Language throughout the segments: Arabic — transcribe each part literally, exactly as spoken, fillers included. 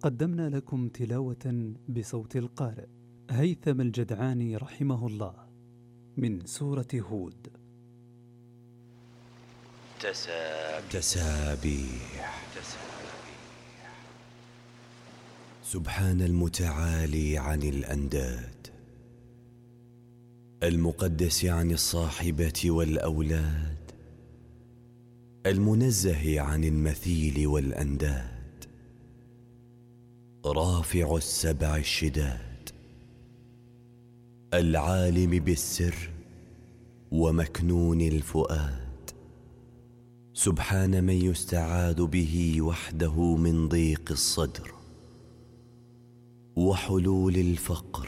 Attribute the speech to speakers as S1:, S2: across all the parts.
S1: قدمنا لكم تلاوة بصوت القارئ هيثم الجدعاني رحمه الله من سورة هود.
S2: تسابيح, تسابيح. سبحان المتعالي عن الأنداد، المقدس عن الصاحبة والأولاد، المنزه عن المثيل والأنداد، رافع السبع الشداد، العالم بالسر ومكنون الفؤاد. سبحان من يستعاذ به وحده من ضيق الصدر وحلول الفقر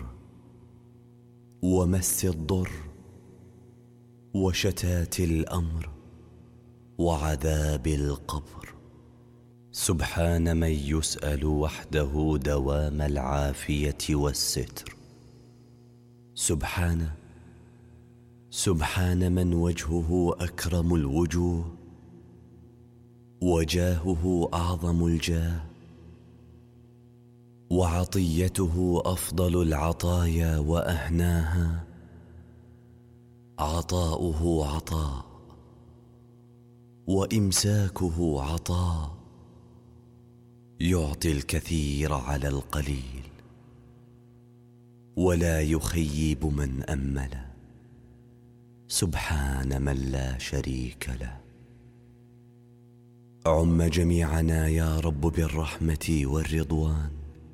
S2: ومس الضر وشتات الأمر وعذاب القبر. سبحان من يسأل وحده دوام العافية والستر. سبحانه سبحان من وجهه أكرم الوجوه وجاهه أعظم الجاه وعطيته أفضل العطايا وأهناها. عطاؤه عطاء وإمساكه عطاء، يعطي الكثير على القليل ولا يخيب من أمل. سبحان من لا شريك له. عم جميعنا يا رب بالرحمة والرضوان،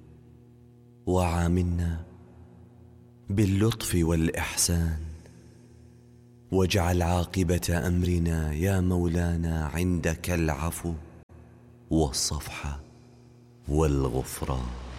S2: وعاملنا باللطف والإحسان، واجعل عاقبة أمرنا يا مولانا عندك العفو والصفح والغفران.